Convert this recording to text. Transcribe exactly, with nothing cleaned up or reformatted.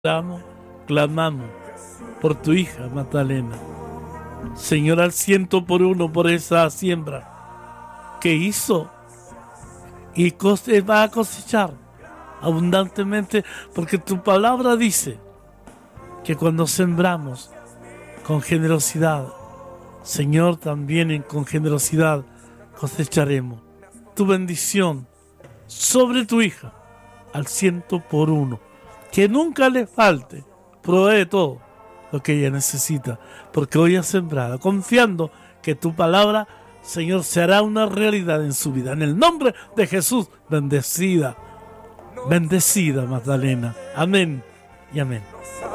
Clamamos, clamamos por tu hija Magdalena. Señor, al ciento por uno por esa siembra que hizo y cose- va a cosechar abundantemente, porque tu palabra dice que cuando sembramos con generosidad, Señor, también en- con generosidad cosecharemos tu bendición sobre tu hija al ciento por uno. Que nunca le falte, provee todo lo que ella necesita, porque hoy ha sembrado, confiando que tu palabra, Señor, se hará una realidad en su vida. En el nombre de Jesús, bendecida, bendecida Magdalena. Amén y amén.